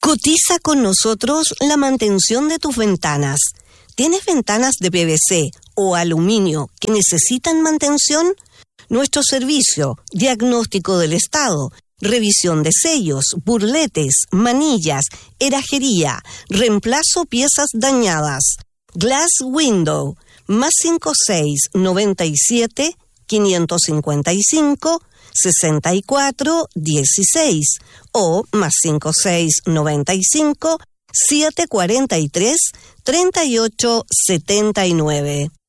Cotiza con nosotros la mantención de tus ventanas. ¿Tienes ventanas de PVC o aluminio que necesitan mantención? Nuestro servicio, diagnóstico del estado, revisión de sellos, burletes, manillas, herrajería, reemplazo piezas dañadas. Glass Window, más 5697 555 6416 o más 5695 743 3879.